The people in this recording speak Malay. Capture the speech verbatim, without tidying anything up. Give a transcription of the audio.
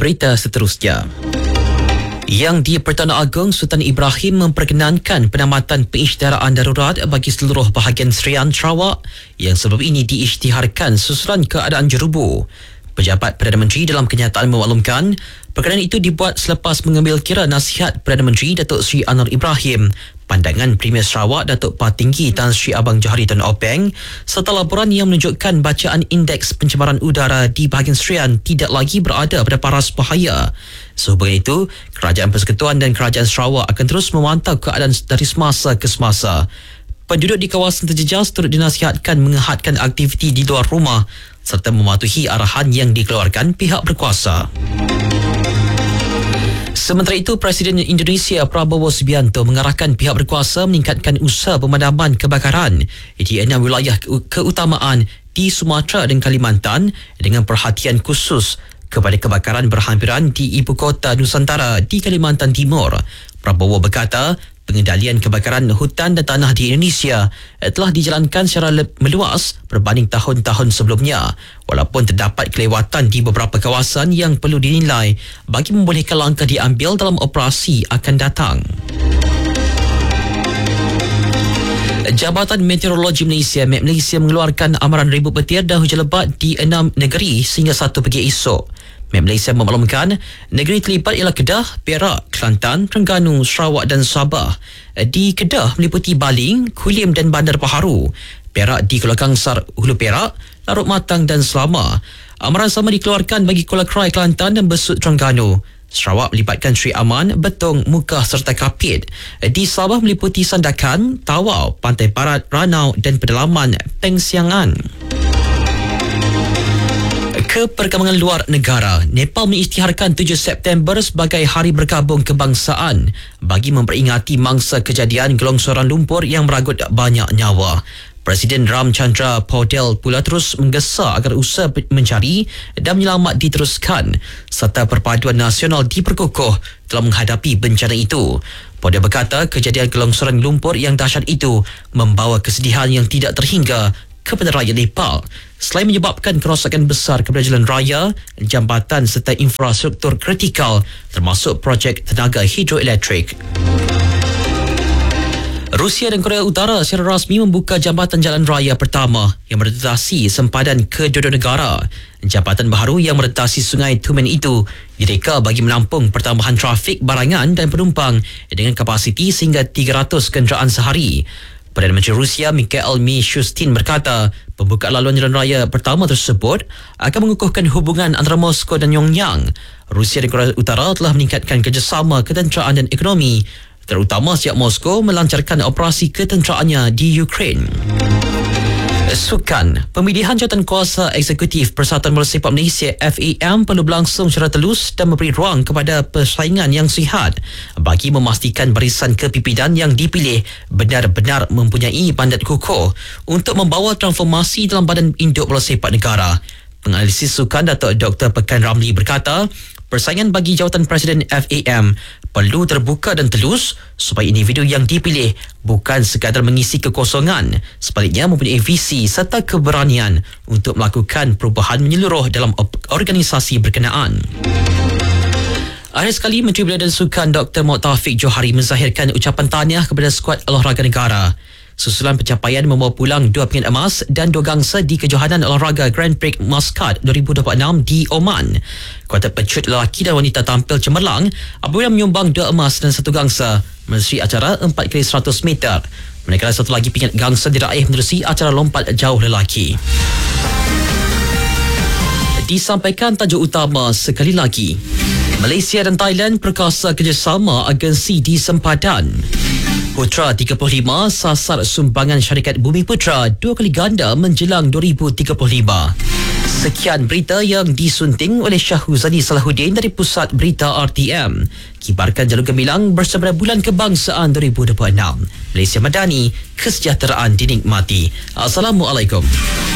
berita seterusnya. Yang di Pertuan Agong Sultan Ibrahim memperkenankan penamatan pengisytiharaan darurat bagi seluruh bahagian Serian Sarawak yang sebelum ini diisytiharkan susulan keadaan jerubu. Pejabat Perdana Menteri dalam kenyataan memaklumkan perkara itu dibuat selepas mengambil kira nasihat Perdana Menteri Datuk Seri Anwar Ibrahim, pandangan Premier Sarawak Datuk Patinggi Tan Sri Abang Johari Tun Openg serta laporan yang menunjukkan bacaan indeks pencemaran udara di bahagian Serian tidak lagi berada pada paras bahaya. Sehubungan itu, Kerajaan Persekutuan dan Kerajaan Sarawak akan terus memantau keadaan dari semasa ke semasa. Penduduk di kawasan terjejas turut dinasihatkan menghadkan aktiviti di luar rumah serta mematuhi arahan yang dikeluarkan pihak berkuasa. Sementara itu, Presiden Indonesia Prabowo Subianto mengarahkan pihak berkuasa meningkatkan usaha pemadaman kebakaran di enam wilayah keutamaan di Sumatera dan Kalimantan dengan perhatian khusus kepada kebakaran berhampiran di ibu kota Nusantara di Kalimantan Timur. Prabowo berkata, pengendalian kebakaran hutan dan tanah di Indonesia telah dijalankan secara meluas berbanding tahun-tahun sebelumnya, walaupun terdapat kelewatan di beberapa kawasan yang perlu dinilai bagi membolehkan langkah diambil dalam operasi akan datang. Jabatan Meteorologi Malaysia, M E T Malaysia mengeluarkan amaran ribut petir dan hujan lebat di enam negeri sehingga satu pagi esok. M E T Malaysia memaklumkan negeri terlibat ialah Kedah, Perak, Kelantan, Terengganu, Sarawak dan Sabah. Di Kedah meliputi Baling, Kulim dan Bandar Baharu. Perak di Kuala Kangsar, Hulu Perak, Larut Matang dan Selama. Amaran sama dikeluarkan bagi Kuala Krai, Kelantan dan Besut, Terengganu. Sarawak melibatkan Sri Aman, Betong, Mukah serta Kapit. Di Sabah meliputi Sandakan, Tawau, Pantai Barat, Ranau dan pedalaman Pengsiangan. Ke perkembangan luar negara, Nepal mengisytiharkan tujuh September sebagai Hari Berkabung Kebangsaan bagi memperingati mangsa kejadian gelongsoran lumpur yang meragut banyak nyawa. Presiden Ramchandra Paudel pula terus menggesa agar usaha mencari dan menyelamat diteruskan serta perpaduan nasional diperkukuh dalam menghadapi bencana itu. Paudel berkata kejadian gelongsoran lumpur yang dahsyat itu membawa kesedihan yang tidak terhingga kepada rakyat Nepal selain menyebabkan kerosakan besar kepada jalan raya, jambatan serta infrastruktur kritikal termasuk projek tenaga hidroelektrik. Rusia dan Korea Utara secara rasmi membuka jambatan jalan raya pertama yang merentasi sempadan kedua-dua negara. Jambatan baru yang merentasi Sungai Tumen itu direka bagi menampung pertambahan trafik barangan dan penumpang dengan kapasiti sehingga tiga ratus kenderaan sehari. Perdana Menteri Rusia Mikhail Mishustin berkata pembukaan laluan jalan raya pertama tersebut akan mengukuhkan hubungan antara Moskow dan Pyongyang. Rusia dan Korea Utara telah meningkatkan kerjasama ketenteraan dan ekonomi, terutama sejak Moskow melancarkan operasi ketenteraannya di Ukraine. Sukan, pemilihan jawatan kuasa eksekutif Persatuan Bola Sepak Malaysia F A M perlu berlangsung secara telus dan memberi ruang kepada persaingan yang sihat bagi memastikan barisan kepimpinan yang dipilih benar-benar mempunyai mandat kukuh untuk membawa transformasi dalam badan induk bola sepak negara. Penganalisis sukan Datuk Doktor Pekan Ramli berkata, persaingan bagi jawatan Presiden F A M perlu terbuka dan telus supaya individu yang dipilih bukan sekadar mengisi kekosongan, sebaliknya mempunyai visi serta keberanian untuk melakukan perubahan menyeluruh dalam organisasi berkenaan. Akhir sekali, Menteri Belia dan Sukan Doktor Mohd Taufik Johari menzahirkan ucapan tahniah kepada skuad olahraga negara susulan pencapaian membawa pulang dua pingat emas dan dua gangsa di kejohanan olahraga Grand Prix Muscat dua ribu dua puluh enam di Oman. Kuartet pecut lelaki dan wanita tampil cemerlang apabila menyumbang dua emas dan satu gangsa menerusi acara empat kali seratus meter. Manakala satu lagi pingat gangsa diraih menerusi acara lompat jauh lelaki. Disampaikan tajuk utama sekali lagi. Malaysia dan Thailand perkasa kerjasama agensi di sempadan. Putra tiga puluh lima sasar sumbangan syarikat Bumi Putra dua kali ganda menjelang dua ribu tiga puluh lima. Sekian berita yang disunting oleh Syahuzani Salahuddin dari Pusat Berita R T M. Kibarkan jalur gemilang bersama Bulan Kebangsaan dua ribu dua puluh enam. Malaysia Madani, kesejahteraan dinikmati. Assalamualaikum.